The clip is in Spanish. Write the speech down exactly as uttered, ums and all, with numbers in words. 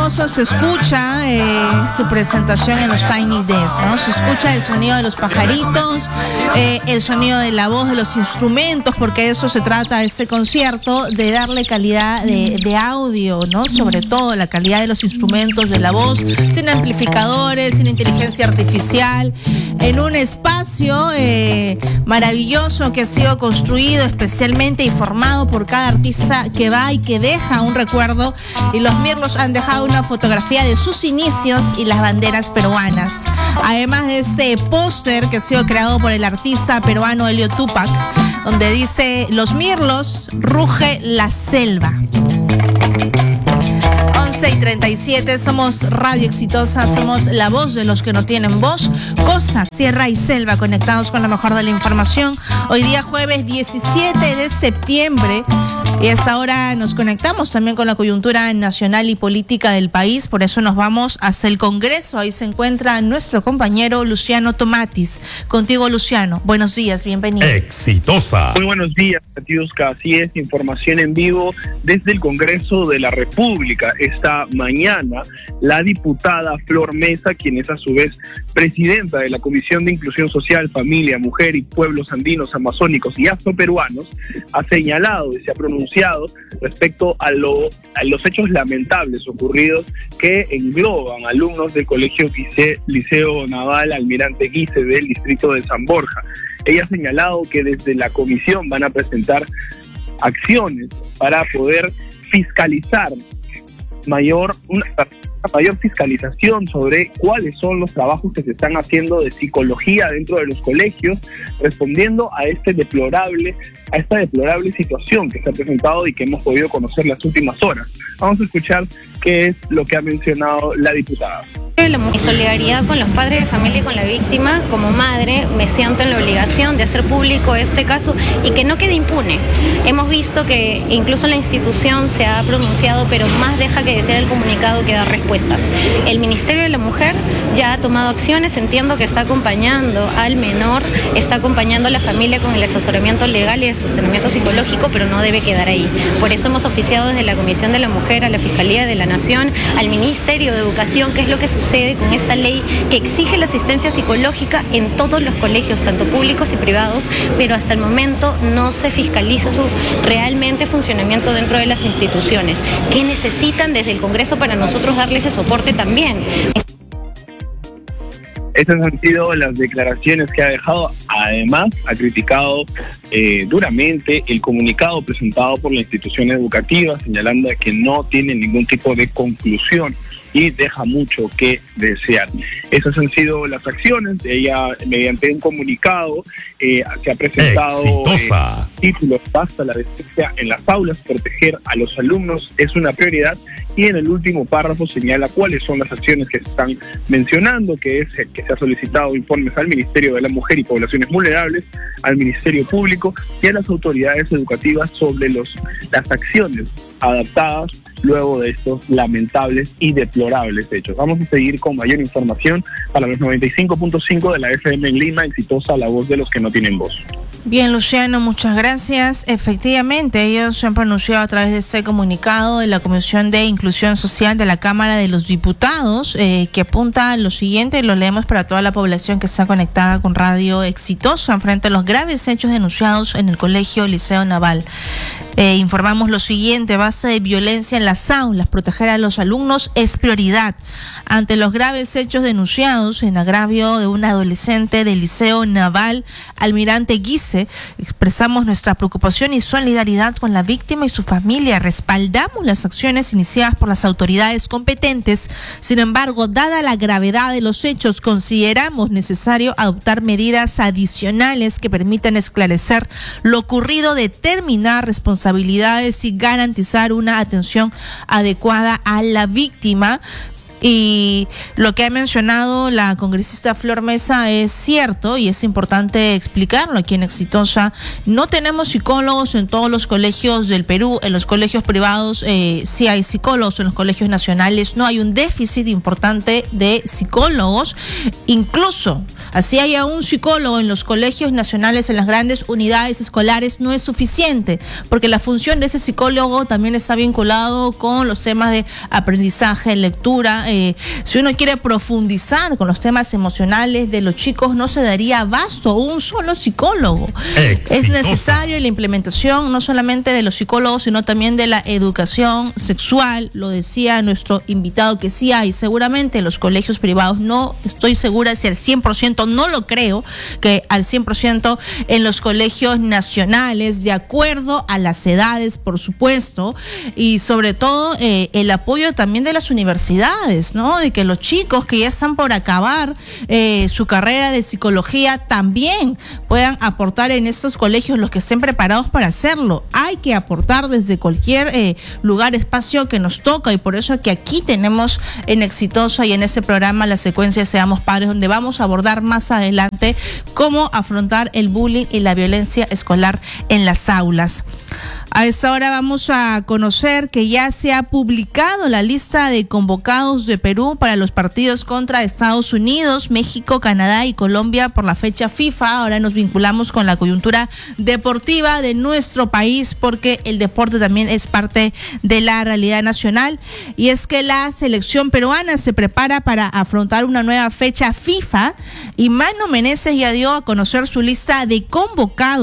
hermoso se escucha eh, su presentación en los Tiny Desk, ¿no? Se escucha el sonido de los pajaritos, eh, el sonido de la voz, de los instrumentos, porque de eso se trata este concierto, de darle calidad de, de audio, ¿no? Sobre todo la calidad de los instrumentos, de la voz, sin amplificadores, sin inteligencia artificial, en un espacio eh, maravilloso que ha sido construido especialmente y formado por cada artista que va y que deja un recuerdo, y los Mirlos han dejado una fotografía de sus inicios y las banderas peruanas. Además de este póster que ha sido creado por el artista peruano Elio Tupac, donde dice: los Mirlos, ruge la selva. once y treinta y siete, somos Radio Exitosa, somos la voz de los que no tienen voz. Costa, Sierra y Selva, conectados con lo mejor de la información. Hoy día jueves diecisiete de septiembre, y a esta hora nos conectamos también con la coyuntura nacional y política del país. Por eso nos vamos hacia el Congreso. Ahí se encuentra nuestro compañero Luciano Tomatis. Contigo, Luciano. Buenos días, bienvenido. Exitosa. Muy buenos días, Katiuska. Así es, información en vivo desde el Congreso de la República. Esta mañana, la diputada Flor Mesa, quien es a su vez presidenta de la Comisión de Inclusión Social, Familia, Mujer y Pueblos Andinos, Amazónicos y Afroperuanos, ha señalado y se ha pronunciado respecto a, lo, a los hechos lamentables ocurridos que engloban alumnos del Colegio Guise, Liceo Naval Almirante Guise del distrito de San Borja. Ella ha señalado que desde la comisión van a presentar acciones para poder fiscalizar mayor una mayor fiscalización sobre cuáles son los trabajos que se están haciendo de psicología dentro de los colegios, respondiendo a este deplorable, a esta deplorable situación que se ha presentado y que hemos podido conocer las últimas horas. Vamos a escuchar qué es lo que ha mencionado la diputada. Mi solidaridad con los padres de familia y con la víctima. Como madre me siento en la obligación de hacer público este caso y que no quede impune. Hemos visto que incluso la institución se ha pronunciado, pero más deja que desear el comunicado que dar respuestas. El Ministerio de la Mujer ya ha tomado acciones, entiendo que está acompañando al menor, está acompañando a la familia con el asesoramiento legal y el asesoramiento psicológico, pero no debe quedar ahí. Por eso hemos oficiado desde la Comisión de la Mujer a la Fiscalía de la Nación, al Ministerio de Educación, qué es lo que sucede con esta ley que exige la asistencia psicológica en todos los colegios, tanto públicos y privados, pero hasta el momento no se fiscaliza su realmente funcionamiento dentro de las instituciones. ¿Qué necesitan desde el Congreso para nosotros darle ese soporte también? Esas han sido las declaraciones que ha dejado. Además, ha criticado eh, duramente el comunicado presentado por la institución educativa, señalando que no tiene ningún tipo de conclusión y deja mucho que desear. Esas han sido las acciones. Ella, mediante un comunicado, eh, se ha presentado eh, títulos: basta la violencia en las aulas, proteger a los alumnos es una prioridad. Y en el último párrafo señala cuáles son las acciones que se están mencionando, que es que se ha solicitado informes al Ministerio de la Mujer y Poblaciones Vulnerables, al Ministerio Público y a las autoridades educativas sobre los, las acciones adaptadas luego de estos lamentables y deplorables hechos. Vamos a seguir con mayor información para los noventa y cinco punto cinco de la F M en Lima. Exitosa, la voz de los que no tienen voz. Bien, Luciano, muchas gracias. Efectivamente, ellos se han pronunciado a través de este comunicado de la Comisión de Inclusión Social de la Cámara de los Diputados, eh, que apunta a lo siguiente, y lo leemos para toda la población que está conectada con Radio Exitosa, frente a los graves hechos denunciados en el Colegio Liceo Naval. Eh, informamos lo siguiente: base de violencia en las aulas, proteger a los alumnos es prioridad. Ante los graves hechos denunciados en agravio de una adolescente del Liceo Naval Almirante Guise, expresamos nuestra preocupación y solidaridad con la víctima y su familia. Respaldamos las acciones iniciadas por las autoridades competentes. Sin embargo, dada la gravedad de los hechos, consideramos necesario adoptar medidas adicionales que permitan esclarecer lo ocurrido, determinar responsabilidades y garantizar una atención adecuada a la víctima. Y lo que ha mencionado la congresista Flor Mesa es cierto y es importante explicarlo aquí en Exitosa. No tenemos psicólogos en todos los colegios del Perú. En los colegios privados eh, sí hay psicólogos, en los colegios nacionales no. Hay un déficit importante de psicólogos. Incluso Así haya un psicólogo en los colegios nacionales, en las grandes unidades escolares, no es suficiente, porque la función de ese psicólogo también está vinculado con los temas de aprendizaje, lectura. Eh, si uno quiere profundizar con los temas emocionales de los chicos, no se daría abasto a un solo psicólogo. Exitoso. Es necesario la implementación no solamente de los psicólogos, sino también de la educación sexual. Lo decía nuestro invitado que sí hay, seguramente en los colegios privados, no estoy segura si al cien por ciento, no lo creo, que al cien por ciento en los colegios nacionales, de acuerdo a las edades, por supuesto, y sobre todo eh, el apoyo también de las universidades, ¿no? De que los chicos que ya están por acabar eh, su carrera de psicología también puedan aportar en estos colegios, los que estén preparados para hacerlo. Hay que aportar desde cualquier eh, lugar, espacio que nos toca, y por eso que aquí tenemos en Exitosa y en ese programa la secuencia Seamos Padres, donde vamos a abordar más adelante cómo afrontar el bullying y la violencia escolar en las aulas. A esta hora vamos a conocer que ya se ha publicado la lista de convocados de Perú para los partidos contra Estados Unidos, México, Canadá y Colombia por la fecha FIFA. Ahora nos vinculamos con la coyuntura deportiva de nuestro país, porque el deporte también es parte de la realidad nacional, y es que la selección peruana se prepara para afrontar una nueva fecha FIFA, y Mano Menezes ya dio a conocer su lista de convocados